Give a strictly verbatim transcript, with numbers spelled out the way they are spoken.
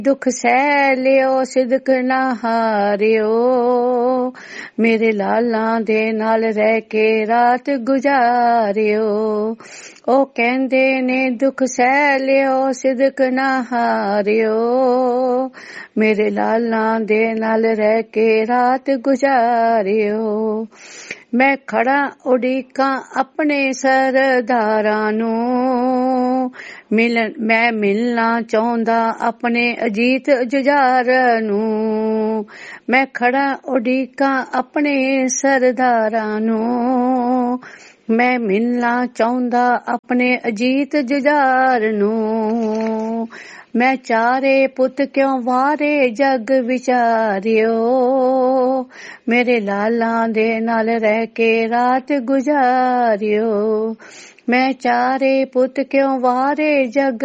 ਦੁੱਖ ਸਹਿ ਲਿਓ ਸਿਦਕ ਨਾ ਹਾਰਿਓ, ਮੇਰੇ ਲਾਲਾਂ ਦੇ ਨਾਲ ਰਹਿ ਕੇ ਰਾਤ ਗੁਜ਼ਾਰਿਓ। ਉਹ ਕਹਿੰਦੇ ਨੇ ਦੁੱਖ ਸਹਿ ਲਿਓ ਸਿਦਕ ਨਾ ਹਾਰਿਓ, ਮੇਰੇ ਲਾਲਾਂ ਦੇ ਨਾਲ ਰਹਿ ਕੇ ਰਾਤ ਗੁਜ਼ਾਰਿਓ। ਮੈਂ ਖੜਾ ਉਡੀਕਾਂ ਆਪਣੇ ਸਰਦਾਰਾਂ ਨੂੰ, ਮਿਲਣ ਮੈਂ ਮਿਲਣਾ ਚਾਹੁੰਦਾ ਆਪਣੇ ਅਜੀਤ ਜੁਝਾਰ ਨੂੰ। ਮੈਂ ਖੜਾ ਉਡੀਕਾਂ ਆਪਣੇ ਸਰਦਾਰਾਂ ਨੂੰ, ਮੈਂ ਮਿਲਣਾ ਚਾਹੁੰਦਾ ਆਪਣੇ ਅਜੀਤ ਜੁਝਾਰ ਨੂੰ। ਮੈਂ ਚਾਰੇ ਪੁੱਤ ਕਿਉਂ ਵਾਰੇ ਜਗ ਵਿਚਾਰਿਓ, ਮੇਰੇ ਲਾਲਾਂ ਦੇ ਨਾਲ ਰਹਿ ਕੇ ਰਾਤ ਗੁਜ਼ਾਰਿਓ। ਮੈਂ ਚਾਰੇ ਪੁੱਤ ਕਿਉਂ ਵਾਰੇ ਜਗ